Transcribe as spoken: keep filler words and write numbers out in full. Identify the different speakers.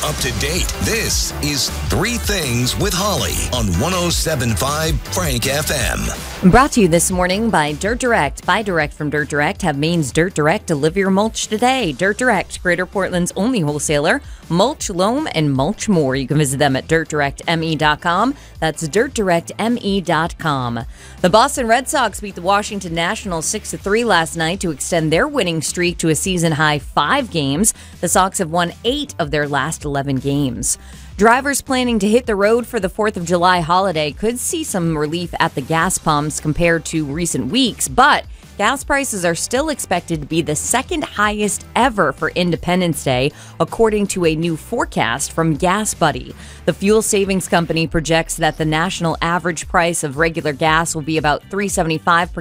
Speaker 1: up to date. This is Three Things with Holly on one oh seven point five Frank F M.
Speaker 2: Brought to you this morning by Dirt Direct. Buy direct from Dirt Direct. Have Maine's Dirt Direct deliver your mulch today. Dirt Direct, Greater Portland's only wholesaler. Mulch, loam, and much more. You can visit them at dirt direct m e dot com. That's dirt direct m e dot com. The Boston Red Sox beat the Washington Nationals six to three last night to extend their winning streak to a season-high five games. The Sox have won eight of their last eleven games. Drivers planning to hit the road for the fourth of July holiday could see some relief at the gas pumps compared to recent weeks, but gas prices are still expected to be the second highest ever for Independence Day, according to a new forecast from Gas Buddy. The fuel savings company projects that the national average price of regular gas will be about three dollars and seventy-five cents per